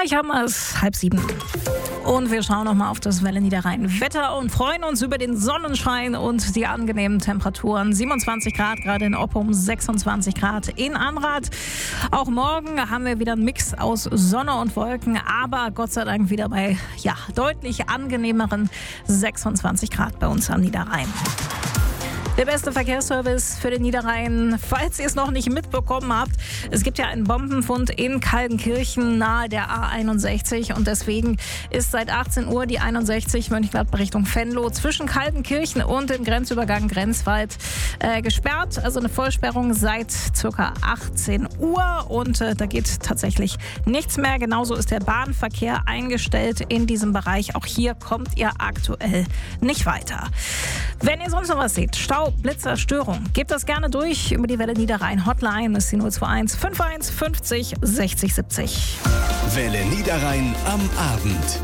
Gleich haben wir es 6:30. Und wir schauen nochmal auf das Welle Niederrhein-Wetter und freuen uns über den Sonnenschein und die angenehmen Temperaturen. 27 Grad gerade in Oppum, 26 Grad in Anrath. Auch morgen haben wir wieder einen Mix aus Sonne und Wolken, aber Gott sei Dank wieder bei deutlich angenehmeren 26 Grad bei uns am Niederrhein. Der beste Verkehrsservice für den Niederrhein, falls ihr es noch nicht mitbekommen habt. Es gibt ja einen Bombenfund in Kaltenkirchen nahe der A61 und deswegen ist seit 18 Uhr die 61 Mönchengladbach Richtung Venlo zwischen Kaltenkirchen und dem Grenzübergang Grenzwald gesperrt. Also eine Vollsperrung seit ca. 18 Uhr und da geht tatsächlich nichts mehr. Genauso ist der Bahnverkehr eingestellt in diesem Bereich. Auch hier kommt ihr aktuell nicht weiter. Wenn ihr sonst noch was seht, Stau, Blitzer, Störung, gebt das gerne durch über die Welle Niederrhein Hotline. Das ist die 021 51 50 60 70. Welle Niederrhein am Abend.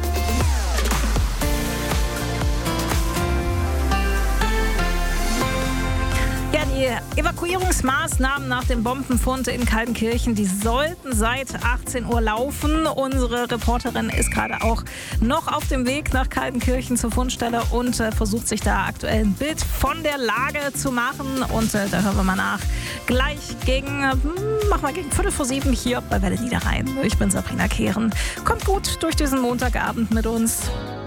Ja, die Evakuierungsmaßnahmen nach dem Bombenfund in Kaltenkirchen, die sollten seit 18 Uhr laufen. Unsere Reporterin ist gerade auch noch auf dem Weg nach Kaltenkirchen zur Fundstelle und versucht sich da aktuell ein Bild von der Lage zu machen. Und da hören wir mal nach. Gleich gegen 6:45 hier bei Welle Niederrhein. Ich bin Sabrina Kehren. Kommt gut durch diesen Montagabend mit uns.